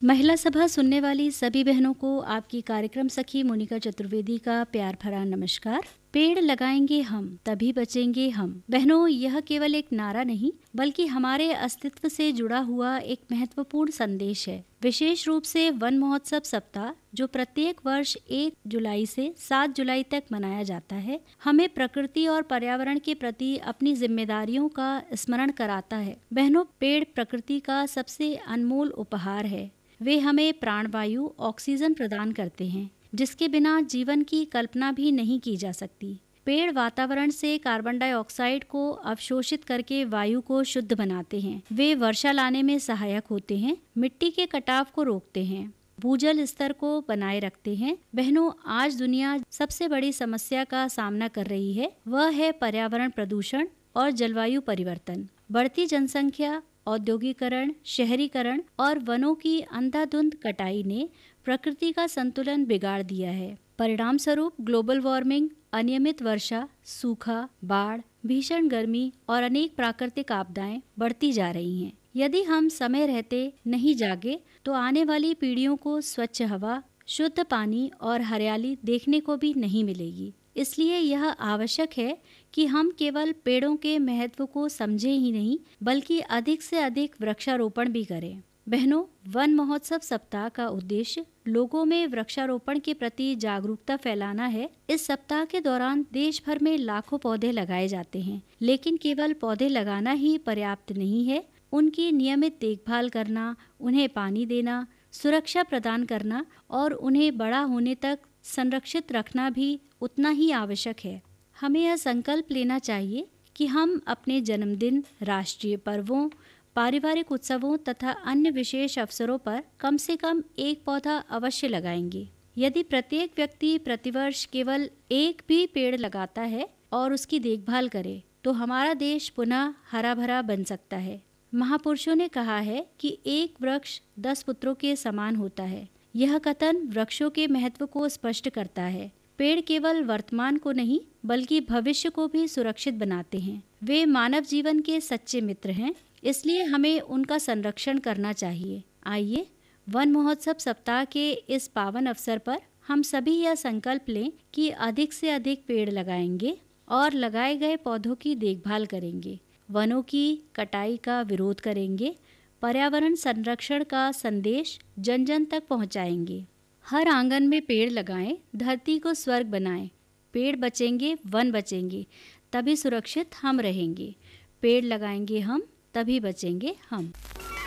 महिला सभा सुनने वाली सभी बहनों को आपकी कार्यक्रम सखी मोनिका चतुर्वेदी का प्यार भरा नमस्कार। पेड़ लगाएंगे हम तभी बचेंगे हम। बहनों, यह केवल एक नारा नहीं बल्कि हमारे अस्तित्व से जुड़ा हुआ एक महत्वपूर्ण संदेश है। विशेष रूप से वन महोत्सव सप्ताह जो प्रत्येक वर्ष 1 जुलाई से 7 जुलाई तक मनाया जाता है, हमें प्रकृति और पर्यावरण के प्रति अपनी जिम्मेदारियों का स्मरण कराता है। बहनों, पेड़ प्रकृति का सबसे अनमोल उपहार है। वे हमें प्राणवायु ऑक्सीजन प्रदान करते हैं, जिसके बिना जीवन की कल्पना भी नहीं की जा सकती। पेड़ वातावरण से कार्बन डाइऑक्साइड को अवशोषित करके वायु को शुद्ध बनाते हैं। वे वर्षा लाने में सहायक होते हैं, मिट्टी के कटाव को रोकते हैं, भूजल स्तर को बनाए रखते हैं। बहनों, आज दुनिया सबसे बड़ी समस्या का सामना कर रही है, वह है पर्यावरण प्रदूषण और जलवायु परिवर्तन। बढ़ती जनसंख्या, औद्योगिकरण, शहरीकरण और वनों की अंधाधुंध कटाई ने प्रकृति का संतुलन बिगाड़ दिया है। परिणाम स्वरूप ग्लोबल वार्मिंग, अनियमित वर्षा, सूखा, बाढ़, भीषण गर्मी और अनेक प्राकृतिक आपदाएं बढ़ती जा रही हैं। यदि हम समय रहते नहीं जागे तो आने वाली पीढ़ियों को स्वच्छ हवा, शुद्ध पानी और हरियाली देखने को भी नहीं मिलेगी। इसलिए यह आवश्यक है कि हम केवल पेड़ों के महत्व को समझें ही नहीं बल्कि अधिक से अधिक वृक्षारोपण भी करें। बहनों, वन महोत्सव सप्ताह का उद्देश्य लोगों में वृक्षारोपण के प्रति जागरूकता फैलाना है। इस सप्ताह के दौरान देश भर में लाखों पौधे लगाए जाते हैं, लेकिन केवल पौधे लगाना ही पर्याप्त नहीं है। उनकी नियमित देखभाल करना, उन्हें पानी देना, सुरक्षा प्रदान करना और उन्हें बड़ा होने तक संरक्षित रखना भी उतना ही आवश्यक है। हमें यह संकल्प लेना चाहिए कि हम अपने जन्मदिन, राष्ट्रीय पर्वों, पारिवारिक उत्सवों तथा अन्य विशेष अवसरों पर कम से कम एक पौधा अवश्य लगाएंगे। यदि प्रत्येक व्यक्ति प्रतिवर्ष केवल एक भी पेड़ लगाता है और उसकी देखभाल करे तो हमारा देश पुनः हरा भरा बन सकता है। महापुरुषों ने कहा है कि एक वृक्ष 10 पुत्रों के समान होता है। यह कथन वृक्षों के महत्व को स्पष्ट करता है। पेड़ केवल वर्तमान को नहीं बल्कि भविष्य को भी सुरक्षित बनाते हैं। वे मानव जीवन के सच्चे मित्र हैं, इसलिए हमें उनका संरक्षण करना चाहिए। आइए, वन महोत्सव सप्ताह के इस पावन अवसर पर हम सभी यह संकल्प लें कि अधिक से अधिक पेड़ लगाएंगे और लगाए गए पौधों की देखभाल करेंगे, वनों की कटाई का विरोध करेंगे, पर्यावरण संरक्षण का संदेश जन जन तक पहुंचाएंगे। हर आंगन में पेड़ लगाएं, धरती को स्वर्ग बनाएं। पेड़ बचेंगे, वन बचेंगे, तभी सुरक्षित हम रहेंगे। पेड़ लगाएंगे हम, तभी बचेंगे हम।